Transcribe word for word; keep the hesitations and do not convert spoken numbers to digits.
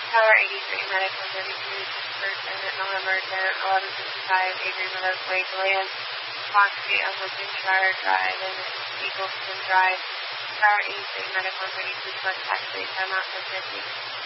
Tower eighty-three, Medic one thirty-two, Pittsburgh, Senate, November tenth, eleven fifty-five, Adrian Meadows Way, Deland, Fox Street, Oakland Drive, and Eagleston Drive. Tower eighty-three, Medic one thirty-two, Flex Taxi, timeout ten fifty.